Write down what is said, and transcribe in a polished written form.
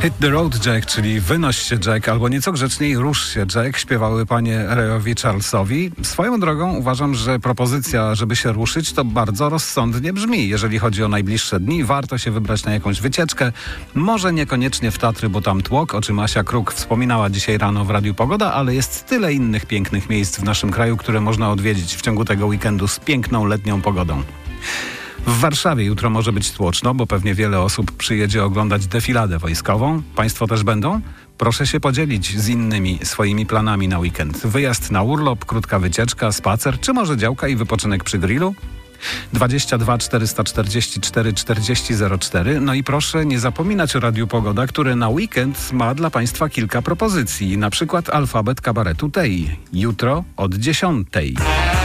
Hit the road, Jack, czyli wynoś się, Jack, albo nieco grzeczniej rusz się, Jack, śpiewały panie Rayowi Charlesowi. Swoją drogą uważam, że propozycja, żeby się ruszyć, to bardzo rozsądnie brzmi. Jeżeli chodzi o najbliższe dni, warto się wybrać na jakąś wycieczkę. Może niekoniecznie w Tatry, bo tam tłok, o czym Asia Kruk wspominała dzisiaj rano w Radiu Pogoda, ale jest tyle innych pięknych miejsc w naszym kraju, które można odwiedzić w ciągu tego weekendu z piękną letnią pogodą. W Warszawie jutro może być tłoczno, bo pewnie wiele osób przyjedzie oglądać defiladę wojskową. Państwo też będą? Proszę się podzielić z innymi swoimi planami na weekend. Wyjazd na urlop, krótka wycieczka, spacer, czy może działka i wypoczynek przy grillu? 22 444 40 04. No i proszę nie zapominać o Radiu Pogoda, które na weekend ma dla Państwa kilka propozycji. Na przykład alfabet kabaretu Tei. Jutro od 10:00.